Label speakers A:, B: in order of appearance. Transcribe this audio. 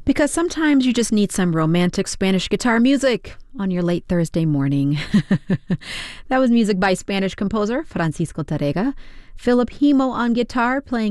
A: Because sometimes you just need some romantic Spanish guitar music on your late Thursday morning. That was music by Spanish composer Francisco Tárrega, Philip Himo on guitar playing